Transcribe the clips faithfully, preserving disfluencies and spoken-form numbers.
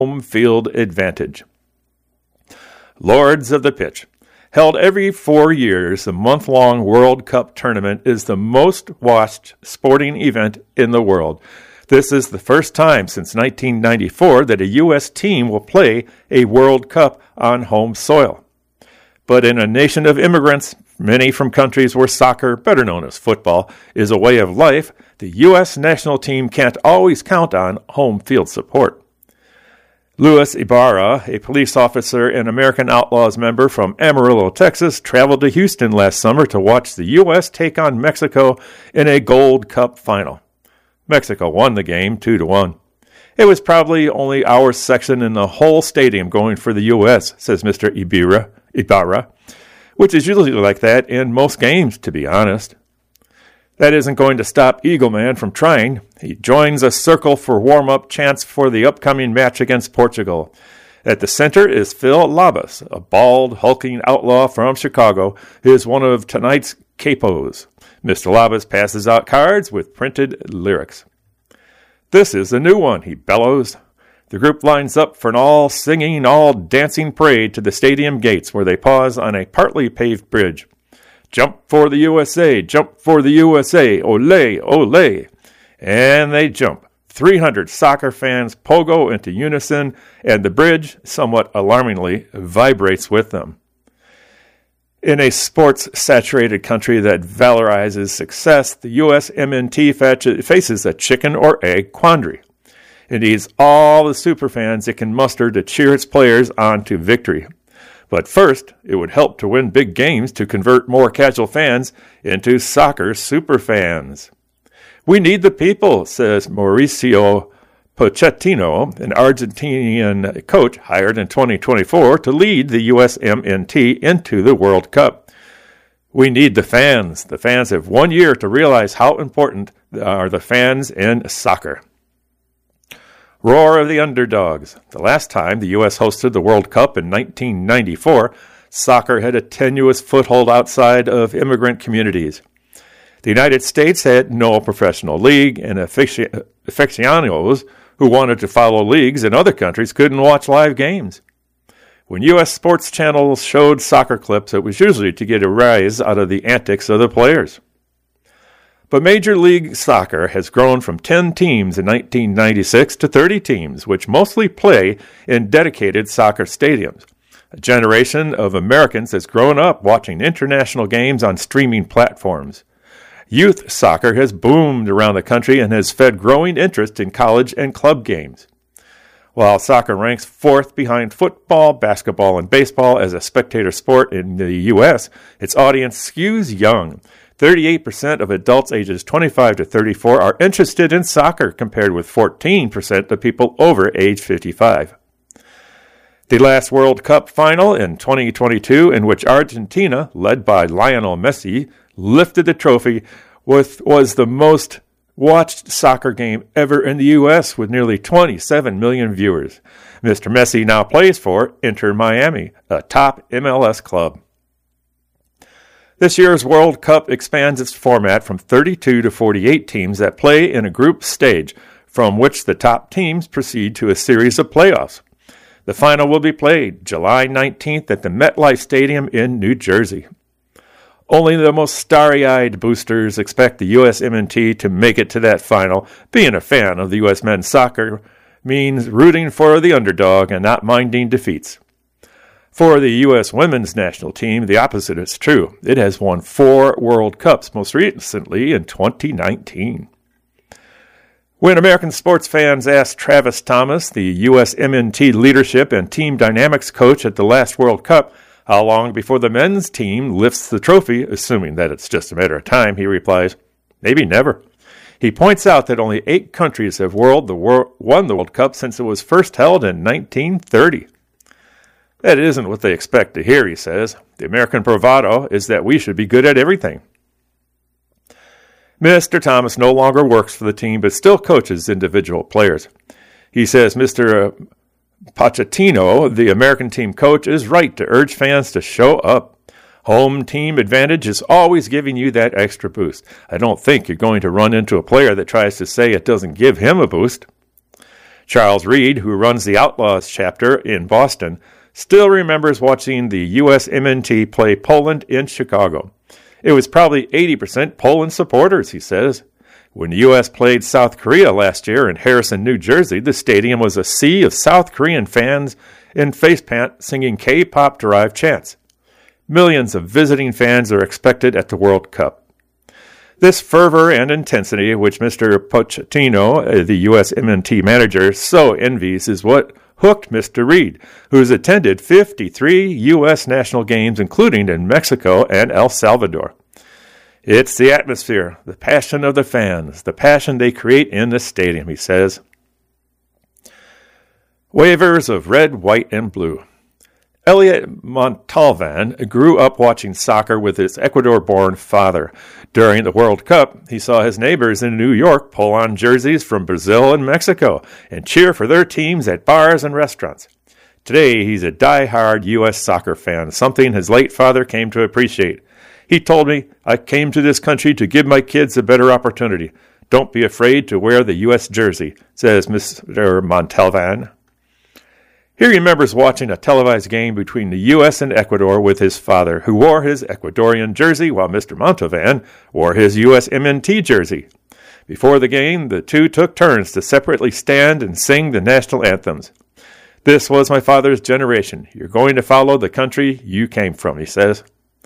home field advantage. Lords of the Pitch. Held every four years, the month-long World Cup tournament is the most-watched sporting event in the world. This is the first time since nineteen ninety-four that a U S team will play a World Cup on home soil. But in a nation of immigrants, many from countries where soccer, better known as football, is a way of life, the U S national team can't always count on home field support. Luis Ibarra, a police officer and American Outlaws member from Amarillo, Texas, traveled to Houston last summer to watch the U S take on Mexico in a Gold Cup final. Mexico won the game two to one. It was probably only our section in the whole stadium going for the U S, says Mister Ibarra, Ibarra, which is usually like that in most games, to be honest. That isn't going to stop Eagleman from trying. He joins a circle for warm-up chants for the upcoming match against Portugal. At the center is Phil Labas, a bald, hulking outlaw from Chicago, who is one of tonight's capos. Mister Labas passes out cards with printed lyrics. This is the new one, he bellows. The group lines up for an all-singing, all-dancing parade to the stadium gates, where they pause on a partly paved bridge. Jump for the U S A, jump for the U S A, ole, ole. And they jump. three hundred soccer fans pogo into unison, and the bridge, somewhat alarmingly, vibrates with them. In a sports-saturated country that valorizes success, the U S M N T faces a chicken or egg quandary. It needs all the superfans it can muster to cheer its players on to victory. But first, it would help to win big games to convert more casual fans into soccer superfans. We need the people, says Mauricio Pochettino, an Argentinian coach hired in twenty twenty-four to lead the U S M N T into the World Cup. We need the fans. The fans have one year to realize how important are the fans in soccer. Roar of the underdogs. The last time the U S hosted the World Cup in nineteen ninety-four, soccer had a tenuous foothold outside of immigrant communities. The United States had no professional league, and afici- aficionados who wanted to follow leagues in other countries couldn't watch live games. When U S sports channels showed soccer clips, it was usually to get a rise out of the antics of the players. But Major League Soccer has grown from ten teams in nineteen ninety-six to thirty teams, which mostly play in dedicated soccer stadiums. A generation of Americans has grown up watching international games on streaming platforms. Youth soccer has boomed around the country and has fed growing interest in college and club games. While soccer ranks fourth behind football, basketball, and baseball as a spectator sport in the U S, its audience skews young. thirty-eight percent of adults ages twenty-five to thirty-four are interested in soccer, compared with fourteen percent of people over age fifty-five. The last World Cup final in twenty twenty-two, in which Argentina, led by Lionel Messi, lifted the trophy, with, was the most watched soccer game ever in the U S, with nearly twenty-seven million viewers. Mister Messi now plays for Inter Miami, a top M L S club. This year's World Cup expands its format from thirty-two to forty-eight teams that play in a group stage, from which the top teams proceed to a series of playoffs. The final will be played July nineteenth at the MetLife Stadium in New Jersey. Only the most starry-eyed boosters expect the U S M N T to make it to that final. Being a fan of the U S men's soccer means rooting for the underdog and not minding defeats. For the U S women's national team, the opposite is true. It has won four World Cups, most recently in twenty nineteen. When American sports fans asked Travis Thomas, the U S M N T leadership and team dynamics coach at the last World Cup, how long before the men's team lifts the trophy, assuming that it's just a matter of time, he replies, maybe never. He points out that only eight countries have world the wor- won the World Cup since it was first held in nineteen thirty. That isn't what they expect to hear, he says. The American bravado is that we should be good at everything. Mister Thomas no longer works for the team, but still coaches individual players. He says Mister Pochettino, the American team coach, is right to urge fans to show up. Home team advantage is always giving you that extra boost. I don't think you're going to run into a player that tries to say it doesn't give him a boost. Charles Reed, who runs the Outlaws chapter in Boston, still remembers watching the U S M N T play Poland in Chicago. It was probably eighty percent Poland supporters, he says. When the U S played South Korea last year in Harrison, New Jersey, the stadium was a sea of South Korean fans in facepaint singing K-pop derived chants. Millions of visiting fans are expected at the World Cup. This fervor and intensity, which Mister Pochettino, the U S M N T manager, so envies, is what hooked Mister Reed, who's attended fifty-three U S national games, including in Mexico and El Salvador. It's the atmosphere, the passion of the fans, the passion they create in the stadium, he says. Wavers of red, white, and blue. Elliot Montalvan grew up watching soccer with his Ecuador-born father. During the World Cup, he saw his neighbors in New York pull on jerseys from Brazil and Mexico and cheer for their teams at bars and restaurants. Today, he's a die-hard U S soccer fan, something his late father came to appreciate. He told me, "I came to this country to give my kids a better opportunity. Don't be afraid to wear the U S jersey," says Mister Montalvan. He remembers watching a televised game between the U S and Ecuador with his father, who wore his Ecuadorian jersey while Mister Montalvan wore his U S M N T jersey. Before the game, the two took turns to separately stand and sing the national anthems. "This was my father's generation. You're going to follow the country you came from," he says.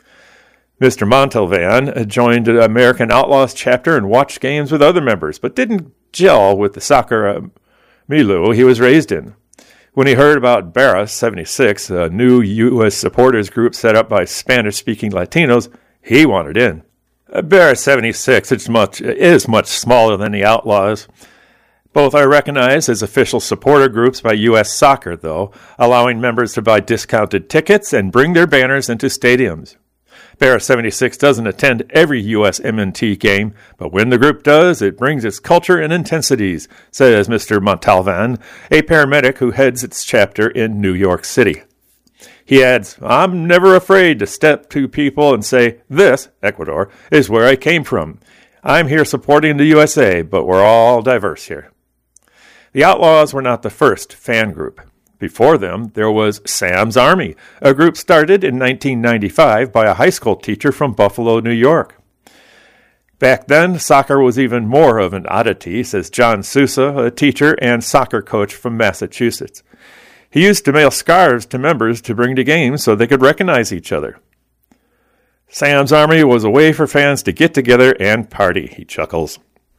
Mister Montalvan joined the American Outlaws chapter and watched games with other members, but didn't gel with the soccer uh, milieu he was raised in. When he heard about Barra seventy-six, a new U S supporters group set up by Spanish-speaking Latinos, he wanted in. Barra seventy-six is much, is much smaller than the Outlaws. Both are recognized as official supporter groups by U S Soccer, though, allowing members to buy discounted tickets and bring their banners into stadiums. Barra seventy-six doesn't attend every U S M N T game, but when the group does, it brings its culture and intensities, says Mister Montalvan, a paramedic who heads its chapter in New York City. He adds, "I'm never afraid to step to people and say, 'This, Ecuador, is where I came from. I'm here supporting the U S A, but we're all diverse here.'" The Outlaws were not the first fan group. Before them, there was Sam's Army, a group started in nineteen ninety-five by a high school teacher from Buffalo, New York. Back then, soccer was even more of an oddity, says John Sousa, a teacher and soccer coach from Massachusetts. He used to mail scarves to members to bring to games so they could recognize each other. Sam's Army was a way for fans to get together and party, he chuckles.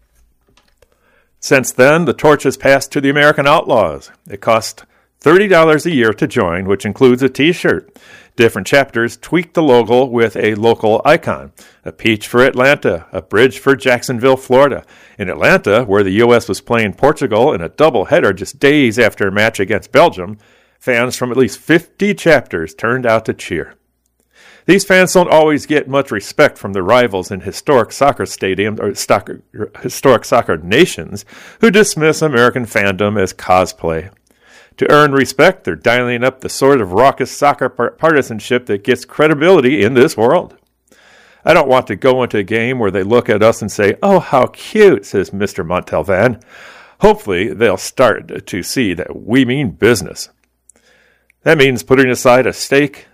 Since then, the torch has passed to the American Outlaws. It cost thirty dollars a year to join, which includes a t-shirt. Different chapters tweak the logo with a local icon. A peach for Atlanta, a bridge for Jacksonville, Florida. In Atlanta, where the U S was playing Portugal in a doubleheader just days after a match against Belgium, fans from at least fifty chapters turned out to cheer. These fans don't always get much respect from their rivals in historic soccer stadiums or soccer, historic soccer nations who dismiss American fandom as cosplay. To earn respect, they're dialing up the sort of raucous soccer partisanship that gets credibility in this world. "I don't want to go into a game where they look at us and say, 'Oh, how cute,'" says Mister Montalvan. "Hopefully, they'll start to see that we mean business. That means putting aside a stake,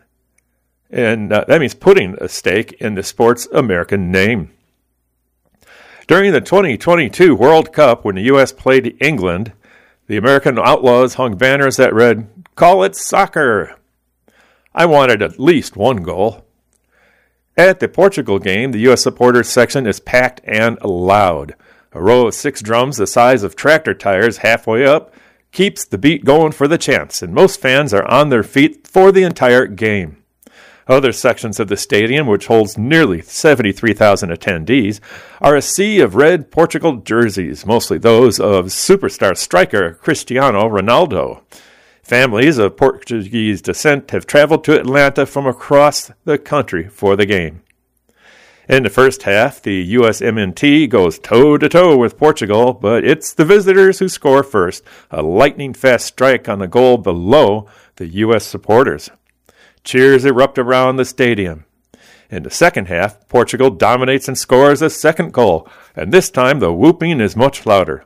and uh, that means putting a stake in the sport's American name." During the twenty twenty-two World Cup, when the U S played England, the American Outlaws hung banners that read, "Call it soccer." I wanted at least one goal. At the Portugal game, the U S supporters section is packed and loud. A row of six drums the size of tractor tires halfway up keeps the beat going for the chants, and most fans are on their feet for the entire game. Other sections of the stadium, which holds nearly seventy-three thousand attendees, are a sea of red Portugal jerseys, mostly those of superstar striker Cristiano Ronaldo. Families of Portuguese descent have traveled to Atlanta from across the country for the game. In the first half, the U S M N T goes toe-to-toe with Portugal, but it's the visitors who score first, a lightning-fast strike on the goal below the U S supporters. Cheers erupt around the stadium. In the second half, Portugal dominates and scores a second goal, and this time the whooping is much louder.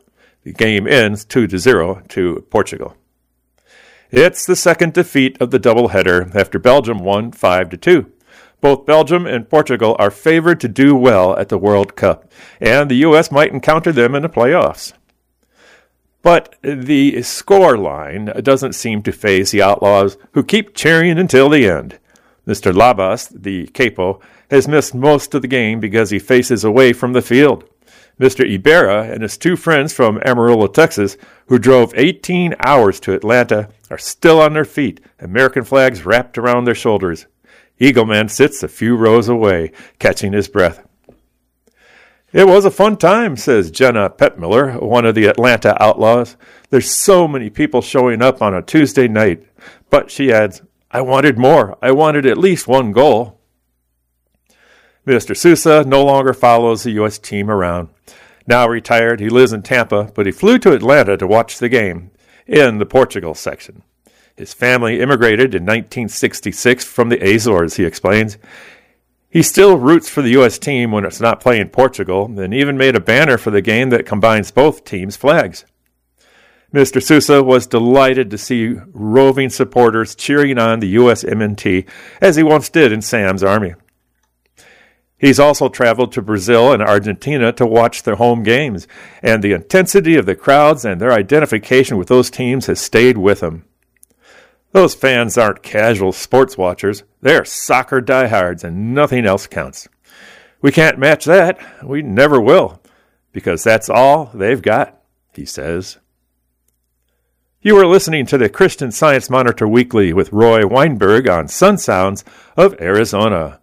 The game ends two to zero to Portugal. It's the second defeat of the doubleheader after Belgium won five to two. Both Belgium and Portugal are favored to do well at the World Cup, and the U S might encounter them in the playoffs. But the score line doesn't seem to faze the Outlaws, who keep cheering until the end. Mister Labas, the capo, has missed most of the game because he faces away from the field. Mister Ibarra and his two friends from Amarillo, Texas, who drove eighteen hours to Atlanta, are still on their feet, American flags wrapped around their shoulders. Eagleman sits a few rows away, catching his breath. It was a fun time, says Jenna Petmiller, one of the Atlanta Outlaws. There's so many people showing up on a Tuesday night. But she adds, I wanted more. I wanted at least one goal. Mister Sousa no longer follows the U S team around. Now retired, he lives in Tampa, but he flew to Atlanta to watch the game in the Portugal section. His family immigrated in nineteen sixty-six from the Azores, he explains. He still roots for the U S team when it's not playing Portugal, and even made a banner for the game that combines both teams' flags. Mister Sousa was delighted to see roving supporters cheering on the U S M N T, as he once did in Sam's army. He's also traveled to Brazil and Argentina to watch their home games, and the intensity of the crowds and their identification with those teams has stayed with him. Those fans aren't casual sports watchers. They're soccer diehards, and nothing else counts. We can't match that. We never will, because that's all they've got, he says. You are listening to the Christian Science Monitor Weekly with Roy Weinberg on Sun Sounds of Arizona.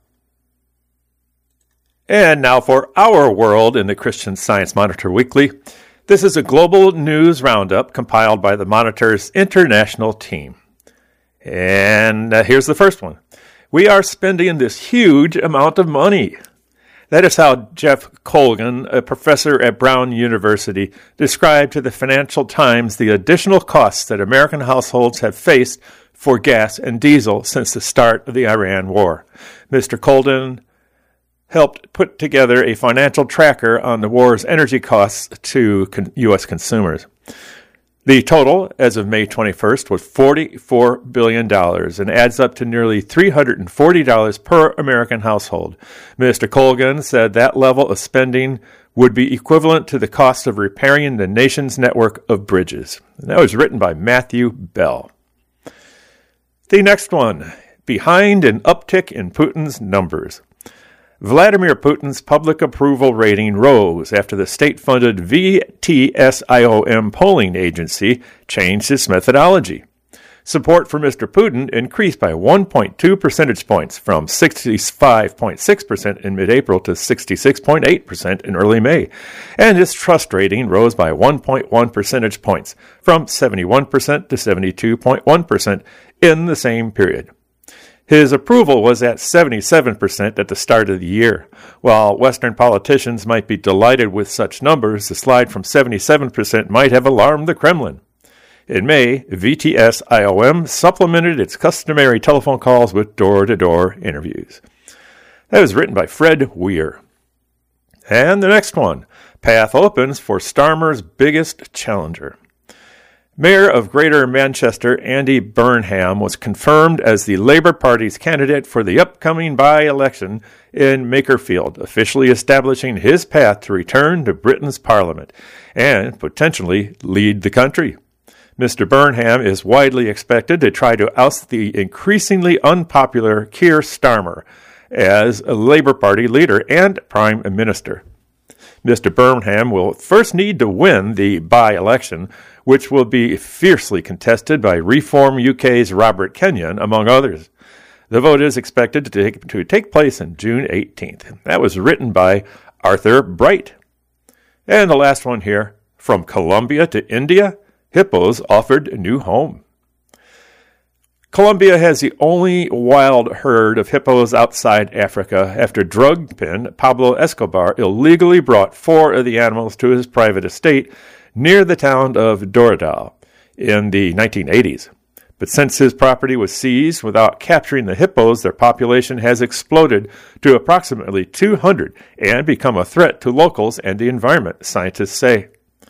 And now for our world in the Christian Science Monitor Weekly. This is a global news roundup compiled by the Monitor's international team. And uh, here's the first one. We are spending this huge amount of money. That is how Jeff Colgan, a professor at Brown University, described to the Financial Times the additional costs that American households have faced for gas and diesel since the start of the Iran war. Mister Colgan helped put together a financial tracker on the war's energy costs to U S consumers. The total, as of May twenty-first, was forty-four billion dollars and adds up to nearly three hundred forty dollars per American household. Mister Colgan said that level of spending would be equivalent to the cost of repairing the nation's network of bridges. And that was written by Matthew Bell. The next one, behind an uptick in Putin's numbers. Vladimir Putin's public approval rating rose after the state-funded V T S I O M polling agency changed its methodology. Support for Mister Putin increased by one point two percentage points from sixty-five point six percent in mid-April to sixty-six point eight percent in early May, and his trust rating rose by one point one percentage points from seventy-one percent to seventy-two point one percent in the same period. His approval was at seventy-seven percent at the start of the year. While Western politicians might be delighted with such numbers, the slide from seventy-seven percent might have alarmed the Kremlin. In May, V T S I O M supplemented its customary telephone calls with door-to-door interviews. That was written by Fred Weir. And the next one, path opens for Starmer's biggest challenger. Mayor of Greater Manchester Andy Burnham was confirmed as the Labour Party's candidate for the upcoming by-election in Makerfield, officially establishing his path to return to Britain's Parliament and potentially lead the country. Mister Burnham is widely expected to try to oust the increasingly unpopular Keir Starmer as a Labour Party leader and Prime Minister. Mister Burnham will first need to win the by-election, which will be fiercely contested by Reform U K's Robert Kenyon, among others. The vote is expected to take, to take place on June eighteenth. That was written by Arthur Bright. And the last one here, from Colombia to India, hippos offered a new home. Colombia has the only wild herd of hippos outside Africa after drug kingpin Pablo Escobar illegally brought four of the animals to his private estate near the town of Doradal in the nineteen eighties. But since his property was seized without capturing the hippos, their population has exploded to approximately two hundred and become a threat to locals and the environment, scientists say.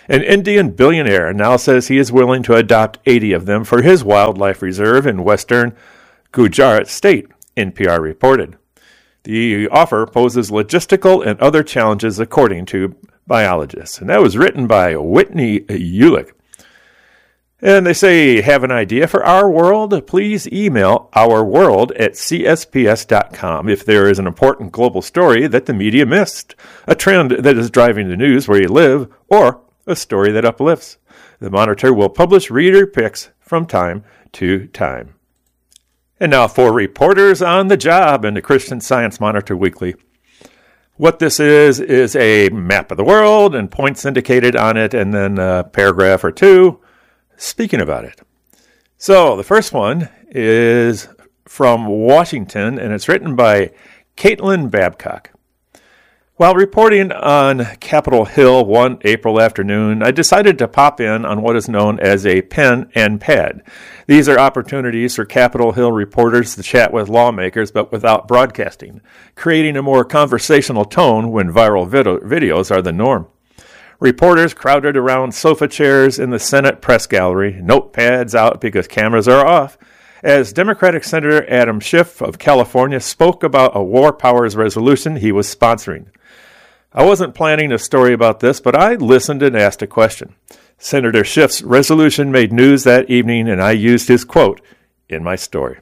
An Indian billionaire now says he is willing to adopt eighty of them for his wildlife reserve in western Gujarat state, N P R reported. The offer poses logistical and other challenges, according to biologists. And that was written by Whitney Ulick. And they say, have an idea for Our World? Please email ourworld at c s p s dot com if there is an important global story that the media missed, a trend that is driving the news where you live, or a story that uplifts. The Monitor will publish reader picks from time to time. And now for reporters on the job in the Christian Science Monitor Weekly. What this is, is a map of the world and points indicated on it, and then a paragraph or two speaking about it. So the first one is from Washington, and it's written by Caitlin Babcock. While reporting on Capitol Hill one April afternoon, I decided to pop in on what is known as a pen and pad. These are opportunities for Capitol Hill reporters to chat with lawmakers, but without broadcasting, creating a more conversational tone when viral video- videos are the norm. Reporters crowded around sofa chairs in the Senate press gallery, notepads out because cameras are off, as Democratic Senator Adam Schiff of California spoke about a war powers resolution he was sponsoring. I wasn't planning a story about this, but I listened and asked a question. Senator Schiff's resolution made news that evening, and I used his quote in my story.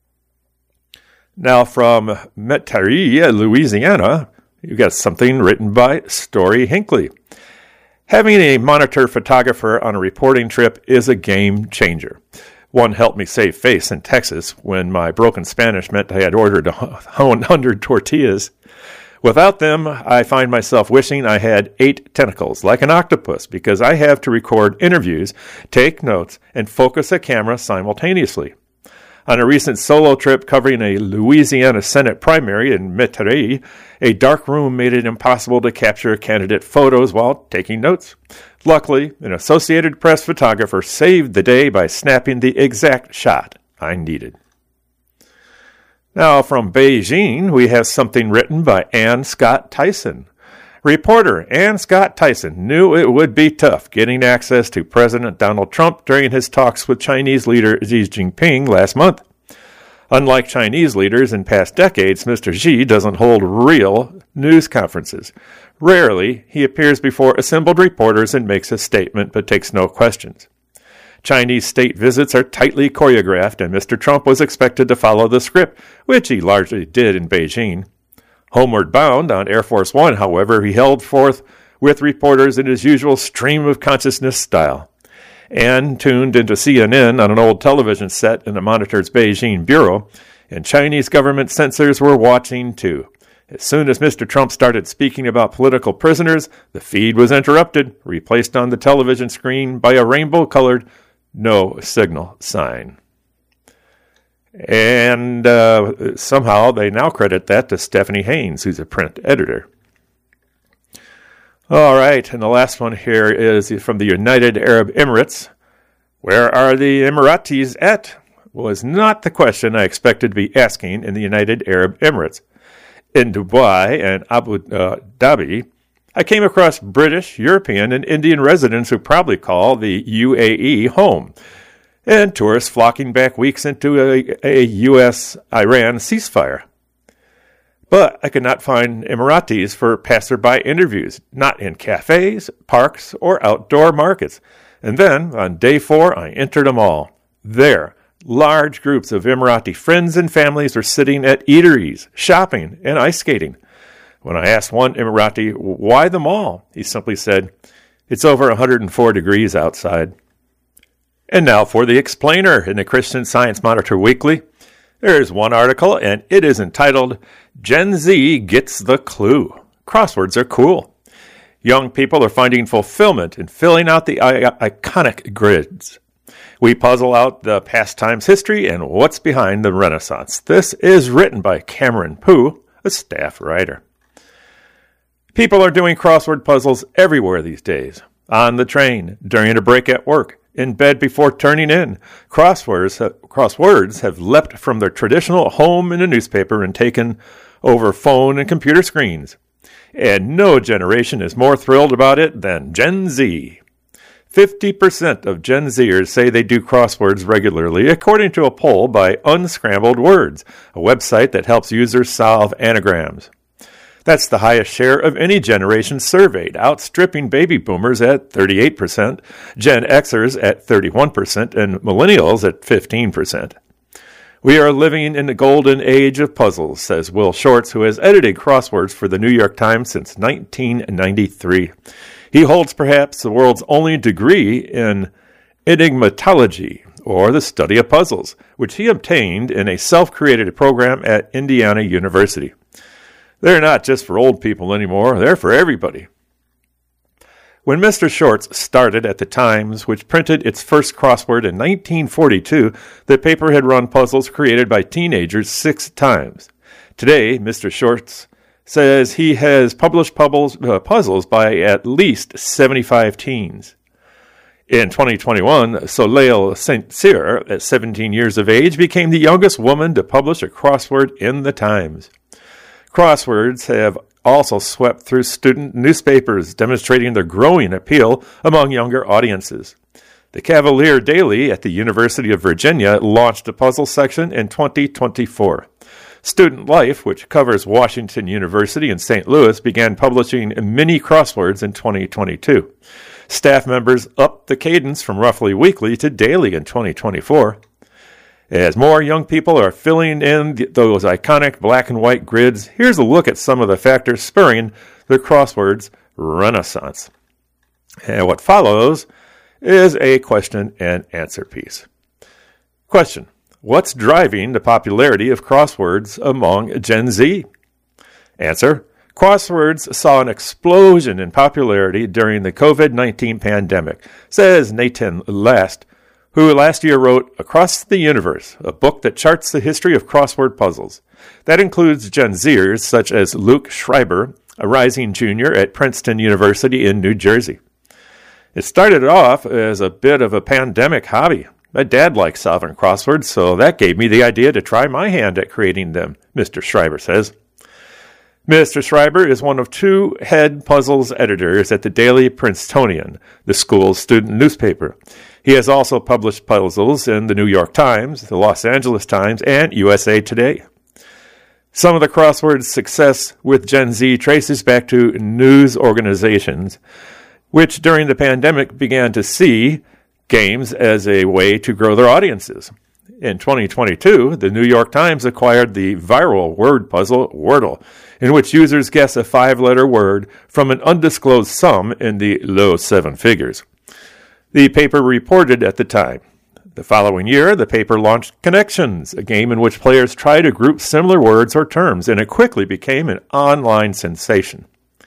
Now from Metairie, Louisiana, you got something written by Story Hinckley. Having a Monitor photographer on a reporting trip is a game changer. One helped me save face in Texas when my broken Spanish meant I had ordered one hundred tortillas. Without them, I find myself wishing I had eight tentacles, like an octopus, because I have to record interviews, take notes, and focus a camera simultaneously. On a recent solo trip covering a Louisiana Senate primary in Metairie, a dark room made it impossible to capture candidate photos while taking notes. Luckily, an Associated Press photographer saved the day by snapping the exact shot I needed. Now, from Beijing, we have something written by Ann Scott Tyson. Reporter Ann Scott Tyson knew it would be tough getting access to President Donald Trump during his talks with Chinese leader Xi Jinping last month. Unlike Chinese leaders in past decades, Mister Xi doesn't hold real news conferences. Rarely, he appears before assembled reporters and makes a statement but takes no questions. Chinese state visits are tightly choreographed, and Mister Trump was expected to follow the script, which he largely did in Beijing. Homeward bound on Air Force One, however, he held forth with reporters in his usual stream of consciousness style. Ann tuned into C N N on an old television set in the Monitor's Beijing bureau, and Chinese government censors were watching too. As soon as Mister Trump started speaking about political prisoners, the feed was interrupted, replaced on the television screen by a rainbow-colored no signal sign. And uh, somehow they now credit that to Stephanie Haynes, who's a print editor. All right, and the last one here is from the United Arab Emirates. Where are the Emiratis at? Was not the question I expected to be asking in the United Arab Emirates. In Dubai and Abu uh, Dhabi, I came across British, European, and Indian residents who probably call the U A E home, and tourists flocking back weeks into a, a U S Iran ceasefire. But I could not find Emiratis for passerby interviews, not in cafes, parks, or outdoor markets. And then, on day four, I entered them all. There, large groups of Emirati friends and families were sitting at eateries, shopping, and ice skating. When I asked one Emirati, why the mall? He simply said, it's over one hundred four degrees outside. And now for the explainer in the Christian Science Monitor Weekly. There is one article, and it is entitled, Gen Z Gets the Clue. Crosswords are cool. Young people are finding fulfillment in filling out the I- iconic grids. We puzzle out the past time's history and what's behind the Renaissance. This is written by Cameron Pooh, a staff writer. People are doing crossword puzzles everywhere these days. On the train, during a break at work, in bed before turning in. Crosswords, uh, crosswords have leapt from their traditional home in a newspaper and taken over phone and computer screens. And no generation is more thrilled about it than Gen Z. fifty percent of Gen Zers say they do crosswords regularly, according to a poll by Unscrambled Words, a website that helps users solve anagrams. That's the highest share of any generation surveyed, outstripping baby boomers at thirty-eight percent, Gen Xers at thirty-one percent, and millennials at fifteen percent. We are living in the golden age of puzzles, says Will Shortz, who has edited crosswords for the New York Times since nineteen ninety-three. He holds perhaps the world's only degree in enigmatology, or the study of puzzles, which he obtained in a self-created program at Indiana University. They're not just for old people anymore, they're for everybody. When Mister Shortz started at the Times, which printed its first crossword in nineteen forty-two, the paper had run puzzles created by teenagers six times. Today, Mister Shortz says he has published puzzles, uh, puzzles by at least seventy-five teens. In twenty twenty-one, Soleil Saint Cyr, at seventeen years of age, became the youngest woman to publish a crossword in the Times. Crosswords have also swept through student newspapers, demonstrating their growing appeal among younger audiences. The Cavalier Daily at the University of Virginia launched a puzzle section in twenty twenty-four. Student Life, which covers Washington University in Saint Louis, began publishing mini crosswords in twenty twenty-two. Staff members upped the cadence from roughly weekly to daily in twenty twenty-four. As more young people are filling in the, those iconic black and white grids, here's a look at some of the factors spurring the crosswords renaissance. And what follows is a question and answer piece. Question: what's driving the popularity of crosswords among Gen Z? Answer: crosswords saw an explosion in popularity during the covid nineteen pandemic, says Nathan Last, who last year wrote Across the Universe, a book that charts the history of crossword puzzles. That includes Gen Zers such as Luke Schreiber, a rising junior at Princeton University in New Jersey. It started off as a bit of a pandemic hobby. My dad likes solving crosswords, so that gave me the idea to try my hand at creating them, Mister Schreiber says. Mister Schreiber is one of two head puzzles editors at the Daily Princetonian, the school's student newspaper. He has also published puzzles in the New York Times, the Los Angeles Times, and U S A Today. Some of the crossword's success with Gen Z traces back to news organizations, which during the pandemic began to see games as a way to grow their audiences. In twenty twenty-two, the New York Times acquired the viral word puzzle Wordle, in which users guess a five-letter word from an undisclosed sum in the low seven figures. The paper reported at the time. The following year, the paper launched Connections, a game in which players try to group similar words or terms, and it quickly became an online sensation.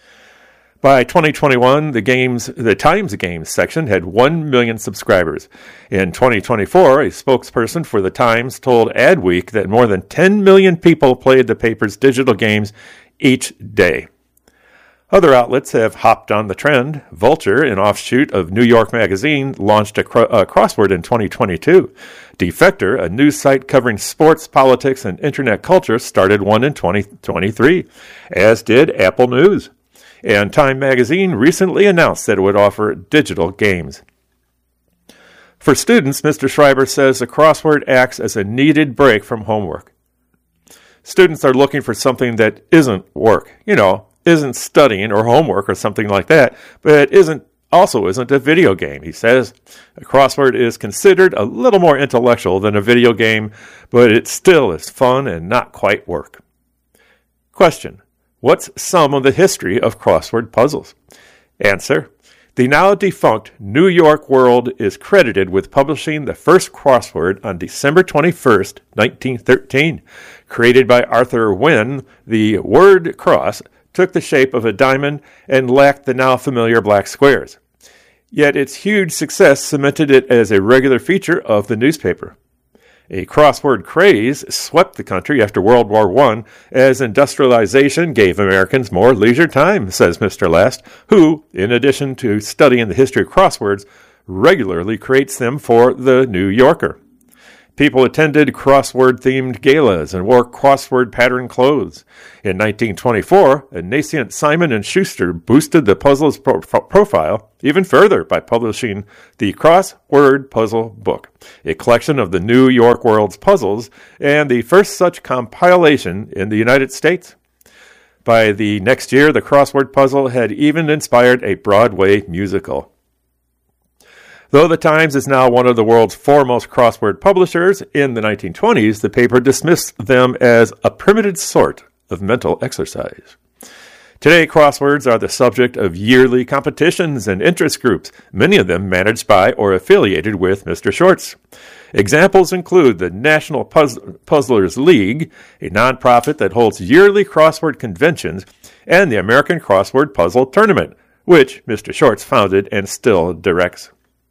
By twenty twenty-one, the games, the Times Games section had one million subscribers. In twenty twenty-four, a spokesperson for the Times told Adweek that more than ten million people played the paper's digital games each day. Other outlets have hopped on the trend. Vulture, an offshoot of New York Magazine, launched a, cro- a crossword in twenty twenty-two. Defector, a news site covering sports, politics, and internet culture, started one in twenty twenty-three, as did Apple News. And Time Magazine recently announced that it would offer digital games. For students, Mister Schreiber says the crossword acts as a needed break from homework. Students are looking for something that isn't work, you know, isn't studying or homework or something like that, but isn't also isn't a video game, he says. A crossword is considered a little more intellectual than a video game, but it still is fun and not quite work. Question: what's some of the history of crossword puzzles? Answer: the now defunct New York World is credited with publishing the first crossword on December twenty-first, nineteen thirteen. Created by Arthur Wynne, the word cross took the shape of a diamond and lacked the now familiar black squares. Yet its huge success cemented it as a regular feature of the newspaper. A crossword craze swept the country after World War One as industrialization gave Americans more leisure time, says Mister Last, who, in addition to studying the history of crosswords, regularly creates them for The New Yorker. People attended crossword-themed galas and wore crossword-patterned clothes. In nineteen twenty-four, a nascent Simon and Schuster boosted the puzzle's pro- profile even further by publishing the Crossword Puzzle Book, a collection of the New York World's puzzles and the first such compilation in the United States. By the next year, the crossword puzzle had even inspired a Broadway musical. Though the Times is now one of the world's foremost crossword publishers, in the nineteen twenties, the paper dismissed them as a primitive sort of mental exercise. Today, crosswords are the subject of yearly competitions and interest groups, many of them managed by or affiliated with Mister Shorts. Examples include the National Puzz- Puzzlers League, a nonprofit that holds yearly crossword conventions, and the American Crossword Puzzle Tournament, which Mister Shorts founded and still directs.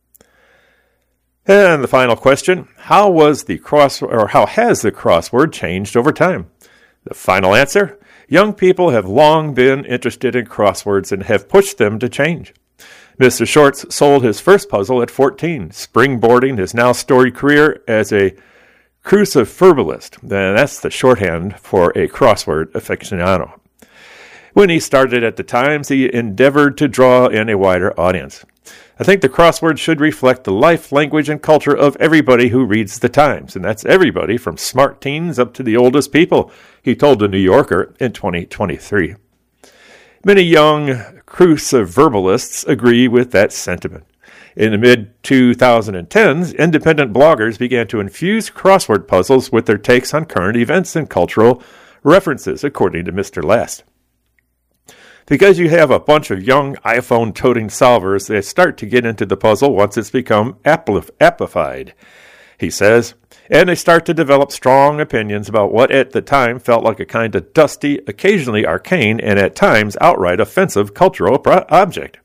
And the final question, how was the cross or how has the crossword changed over time? The final answer, young people have long been interested in crosswords and have pushed them to change. Mister Shorts sold his first puzzle at fourteen, springboarding his now storied career as a cruciverbalist. That's the shorthand for a crossword aficionado. When he started at the Times, he endeavored to draw in a wider audience. I think the crossword should reflect the life, language, and culture of everybody who reads the Times, and that's everybody from smart teens up to the oldest people, he told the New Yorker in twenty twenty-three. Many young cruciverbalists agree with that sentiment. In the mid twenty tens, independent bloggers began to infuse crossword puzzles with their takes on current events and cultural references, according to Mister Last. Because you have a bunch of young iPhone-toting solvers, they start to get into the puzzle once it's become amplified, he says, and they start to develop strong opinions about what at the time felt like a kind of dusty, occasionally arcane, and at times outright offensive cultural pro- object.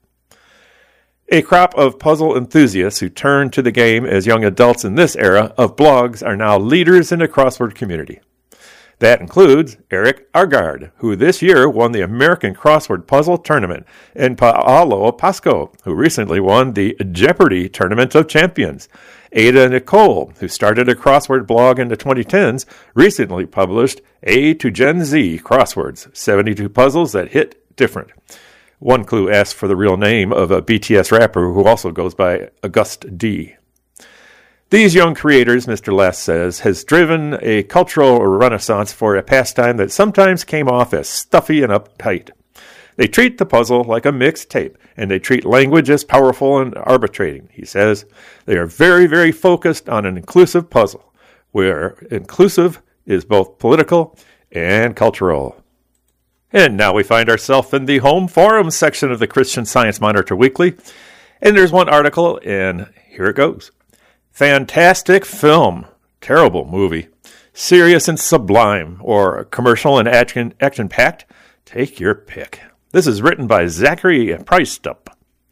A crop of puzzle enthusiasts who turned to the game as young adults in this era of blogs are now leaders in the crossword community. That includes Eric Agard, who this year won the American Crossword Puzzle Tournament, and Paolo Pasco, who recently won the Jeopardy Tournament of Champions. Ada Nicole, who started a crossword blog in the twenty tens, recently published A to Gen Z Crosswords, seventy-two puzzles that hit different. One clue asks for the real name of a B T S rapper who also goes by August D. These young creators, Mister Last says, has driven a cultural renaissance for a pastime that sometimes came off as stuffy and uptight. They treat the puzzle like a mixed tape, and they treat language as powerful and arbitrating, he says. They are very, very focused on an inclusive puzzle, where inclusive is both political and cultural. And now we find ourselves in the home forum section of the Christian Science Monitor Weekly, and there's one article, and here it goes. Fantastic film, terrible movie, serious and sublime, or commercial and action, action-packed? Take your pick. This is writen by Zachary Preistup.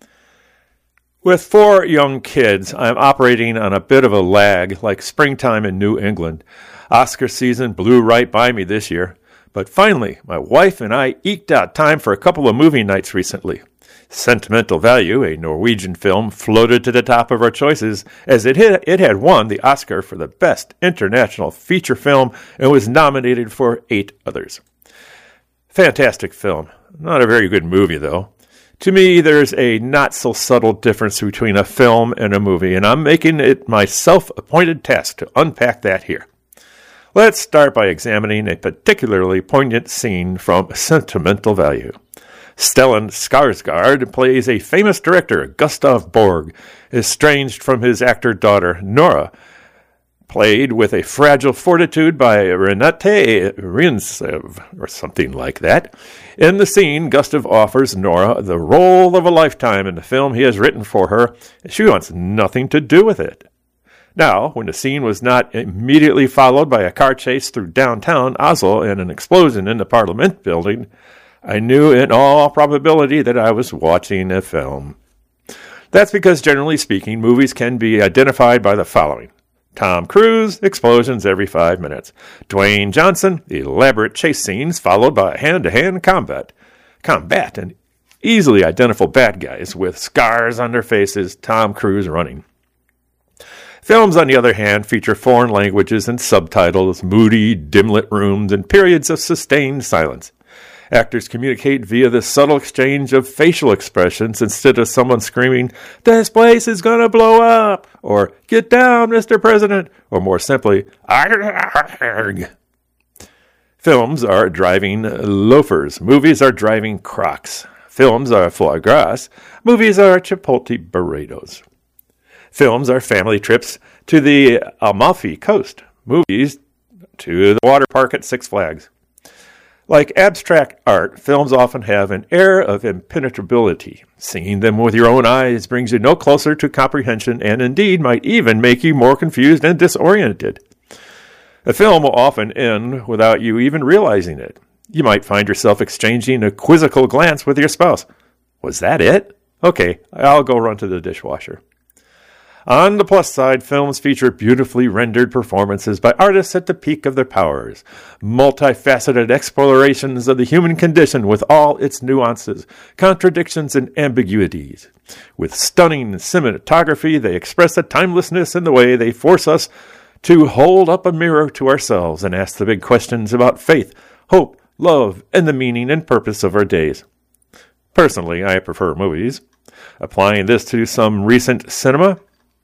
With four young kids, I'm operating on a bit of a lag, like springtime in New England. Oscar season blew right by me this year, but finally, my wife and I eked out time for a couple of movie nights recently. Sentimental Value, a Norwegian film, floated to the top of our choices as it had, it had won the Oscar for the Best International Feature Film and was nominated for eight others. Fantastic film. Not a very good movie, though. To me, there's a not-so-subtle difference between a film and a movie, and I'm making it my self-appointed task to unpack that here. Let's start by examining a particularly poignant scene from Sentimental Value. Stellan Skarsgård plays a famous director, Gustav Borg, estranged from his actor daughter, Nora, played with a fragile fortitude by Renate Rintsev, or something like that. In the scene, Gustav offers Nora the role of a lifetime in the film he has written for her, and she wants nothing to do with it. Now, when the scene was not immediately followed by a car chase through downtown Oslo and an explosion in the Parliament building, I knew in all probability that I was watching a film. That's because, generally speaking, movies can be identified by the following. Tom Cruise, explosions every five minutes. Dwayne Johnson, elaborate chase scenes followed by hand-to-hand combat. Combat and easily identifiable bad guys with scars on their faces, Tom Cruise running. Films, on the other hand, feature foreign languages and subtitles, moody, dim-lit rooms, and periods of sustained silence. Actors communicate via the subtle exchange of facial expressions instead of someone screaming, "This place is gonna blow up!" or "Get down, Mister President!" or more simply, "Arg!" Films are driving loafers. Movies are driving Crocs. Films are foie gras. Movies are Chipotle burritos. Films are family trips to the Amalfi Coast. Movies to the water park at Six Flags. Like abstract art, films often have an air of impenetrability. Seeing them with your own eyes brings you no closer to comprehension and indeed might even make you more confused and disoriented. A film will often end without you even realizing it. You might find yourself exchanging a quizzical glance with your spouse. Was that it? Okay, I'll go run to the dishwasher. On the plus side, films feature beautifully rendered performances by artists at the peak of their powers, multifaceted explorations of the human condition with all its nuances, contradictions, and ambiguities. With stunning cinematography, they express a timelessness in the way they force us to hold up a mirror to ourselves and ask the big questions about faith, hope, love, and the meaning and purpose of our days. Personally, I prefer movies. Applying this to some recent cinema,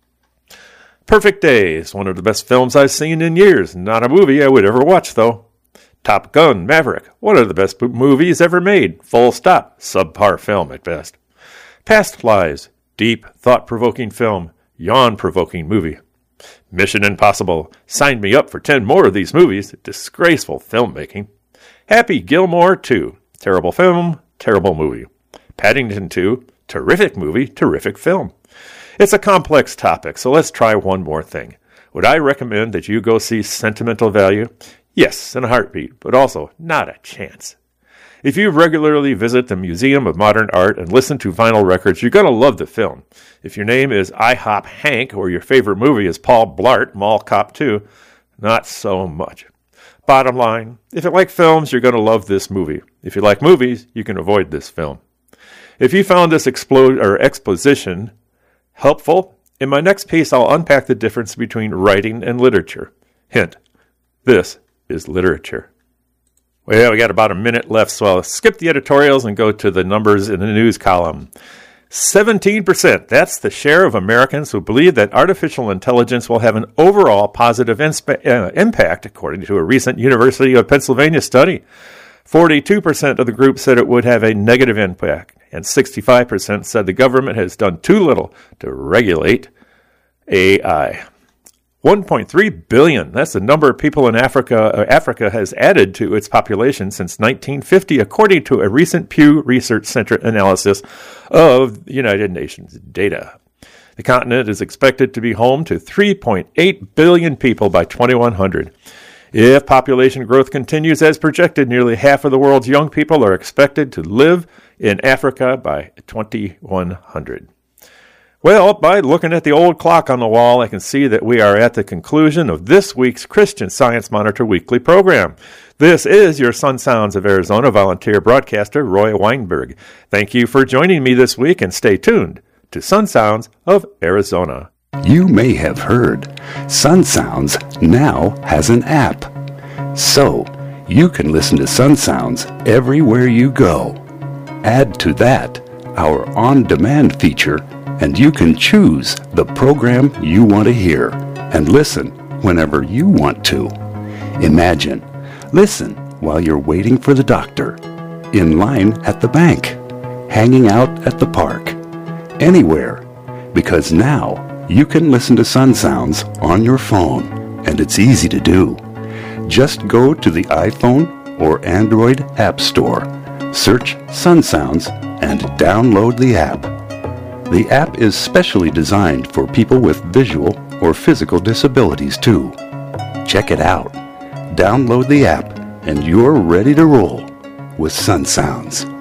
Perfect Day is one of the best films I've seen in years. Not a movie I would ever watch, though. Top Gun, Maverick, one of the best movies ever made. Full stop. Subpar film at best. Past Lives, deep, thought-provoking film. Yawn-provoking movie. Mission Impossible, signed me up for ten more of these movies. Disgraceful filmmaking. Happy Gilmore two, terrible film, terrible movie. Paddington two, terrific movie, terrific film. It's a complex topic, so let's try one more thing. Would I recommend that you go see Sentimental Value? Yes, in a heartbeat, but also not a chance. If you regularly visit the Museum of Modern Art and listen to vinyl records, you're going to love the film. If your name is IHOP Hank or your favorite movie is Paul Blart, Mall Cop two, not so much. Bottom line, if you like films, you're going to love this movie. If you like movies, you can avoid this film. If you found this explode or exposition helpful, in my next piece I'll unpack the difference between writing and literature. Hint, this is literature. Well, we got about a minute left, so I'll skip the editorials and go to the numbers in the news column. seventeen percent, that's the share of Americans who believe that artificial intelligence will have an overall positive insp- uh, impact, according to a recent University of Pennsylvania study. forty-two percent of the group said it would have a negative impact, and sixty-five percent said the government has done too little to regulate A I. one point three billion, that's the number of people in Africa uh, Africa has added to its population since nineteen fifty, according to a recent Pew Research Center analysis of the United Nations data. The continent is expected to be home to three point eight billion people by twenty-one hundred. If population growth continues as projected, nearly half of the world's young people are expected to live in Africa by twenty-one hundred. Well, by looking at the old clock on the wall, I can see that we are at the conclusion of this week's Christian Science Monitor weekly program. This is your Sun Sounds of Arizona volunteer broadcaster, Roy Weinberg. Thank you for joining me this week, and stay tuned to Sun Sounds of Arizona. You may have heard Sun Sounds now has an app. So, you can listen to Sun Sounds everywhere you go. Add to that our on-demand feature, and you can choose the program you want to hear and listen whenever you want to. Imagine, listen while you're waiting for the doctor, in line at the bank, hanging out at the park, anywhere, because now you can listen to Sun Sounds on your phone, and it's easy to do. Just go to the iPhone or Android App Store, search Sun Sounds, and download the app. The app is specially designed for people with visual or physical disabilities too. Check it out. Download the app, and you're ready to roll with Sun Sounds.